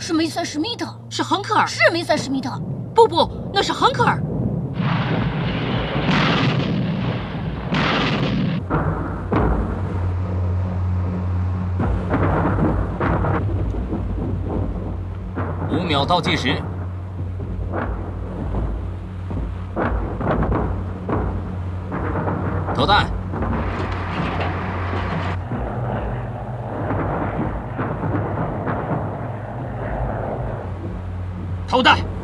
是梅森史密特， 是亨克尔， 是梅森史密特。 不，那是亨克尔。 5秒倒计时。投弹。 投弹。